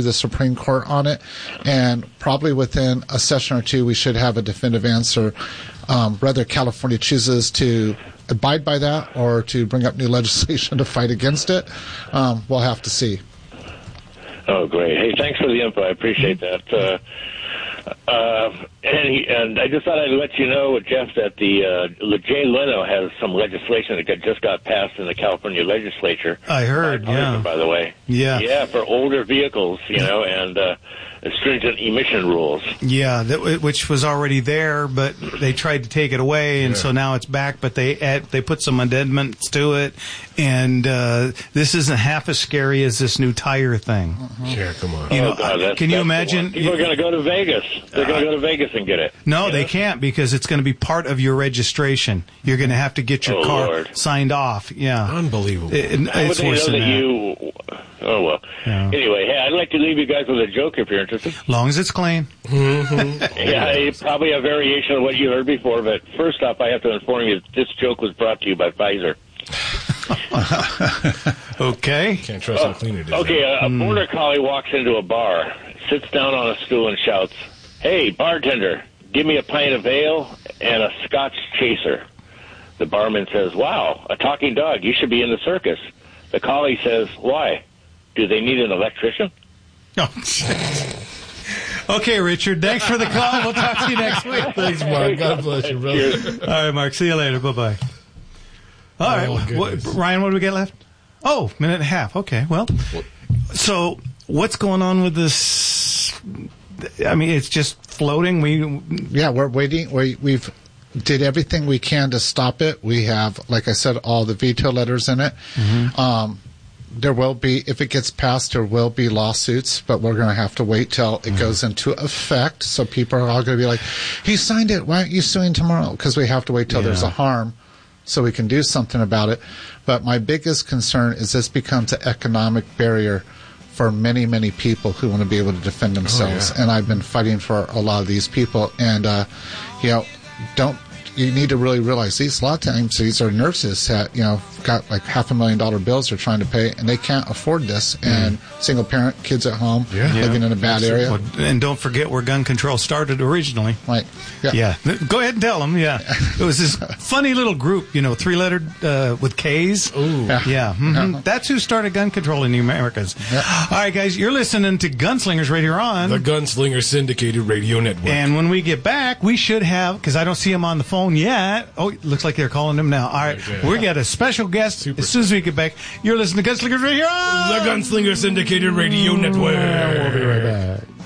the Supreme Court on it, and probably within a session or two we should have a definitive answer. Whether California chooses to abide by that or to bring up new legislation to fight against it, we'll have to see. Oh, great. Hey, thanks for the info. I appreciate that. And I just thought I'd let you know, Jeff, that the Jay Leno has some legislation that just got passed in the California legislature. I heard, yeah. By the way. Yeah. Yeah, for older vehicles, and stringent emission rules. Yeah, which was already there, but they tried to take it away, and so now it's back, but they put some amendments to it, and this isn't half as scary as this new tire thing. Yeah, come on. Can you imagine? People are going to go to Vegas. They're going to go to Vegas and get it. No, they can't, because it's going to be part of your registration. You're going to have to get your car signed off. Yeah. Unbelievable. It's worse than that. Oh, well. Yeah. Anyway, hey, I'd like to leave you guys with a joke if you're interested. As long as it's clean. Yeah, probably a variation of what you heard before, but first off, I have to inform you that this joke was brought to you by Pfizer. Okay. Can't trust how clean it is. Okay, a border collie walks into a bar, sits down on a stool and shouts, "Hey, bartender, give me a pint of ale and a Scotch chaser." The barman says, "Wow, a talking dog. You should be in the circus." The collie says, "Why? Do they need an electrician?" Oh, okay, Richard. Thanks for the call. We'll talk to you next week. Thanks, Mark. God bless you, brother. All right, Mark. See you later. Bye-bye. All right. Ryan, what do we get left? Oh, minute and a half. Okay, well. So what's going on with this? I mean, it's just floating. We're waiting. We've did everything we can to stop it. We have, like I said, all the veto letters in it. There will be, if it gets passed, there will be lawsuits, but we're going to have to wait till it goes into effect. So people are all going to be like, "He signed it. Why aren't you suing tomorrow?" Because we have to wait till there's a harm so we can do something about it. But my biggest concern is this becomes an economic barrier for many, many people who want to be able to defend themselves. And I've been fighting for a lot of these people. And, you need to really realize a lot of times these are nurses that, got like $500,000 bills they're trying to pay, and they can't afford this. And single parent, kids at home, living in a bad area. And don't forget where gun control started originally. Right. Yeah. Go ahead and tell them. Yeah. It was this funny little group, 3-lettered with K's. Ooh. Yeah. That's who started gun control in the Americas. All right, guys, you're listening to Gunslingers right here on the Gunslinger Syndicated Radio Network. And when we get back, we should have, because I don't see him on the phone yet. Oh, it looks like they're calling him now. All right. We got a special guest as soon as we get back. You're listening to Gunslingers right here on the Gunslinger Syndicated Radio Network. We'll be right back.